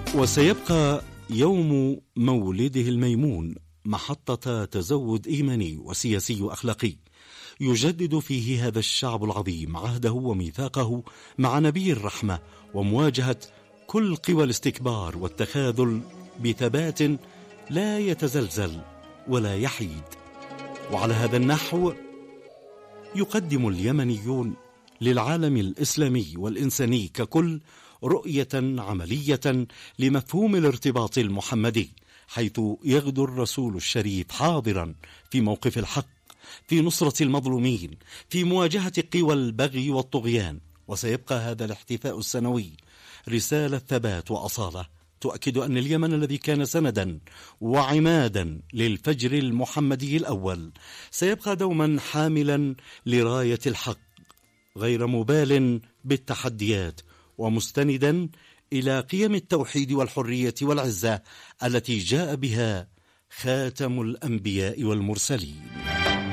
وسيبقى يوم مولده الميمون محطة تزود إيماني وسياسي وأخلاقي يجدد فيه هذا الشعب العظيم عهده وميثاقه مع نبي الرحمة ومواجهة كل قوى الاستكبار والتخاذل بثبات لا يتزلزل ولا يحيد. وعلى هذا النحو يقدم اليمنيون للعالم الإسلامي والإنساني ككل رؤية عملية لمفهوم الارتباط المحمدي، حيث يغدو الرسول الشريف حاضرا في موقف الحق، في نصرة المظلومين، في مواجهة قوى البغي والطغيان. وسيبقى هذا الاحتفاء السنوي رسالة ثبات وأصالة تؤكد أن اليمن الذي كان سندا وعمادا للفجر المحمدي الأول سيبقى دوما حاملا لراية الحق، غير مبال بالتحديات، ومستندا إلى قيم التوحيد والحرية والعزة التي جاء بها خاتم الأنبياء والمرسلين.